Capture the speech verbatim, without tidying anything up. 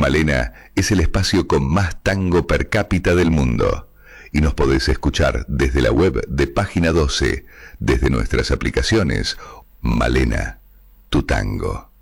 Malena es el espacio con más tango per cápita del mundo. Y nos podés escuchar desde la web de Página doce, desde nuestras aplicaciones. Malena, tu tango.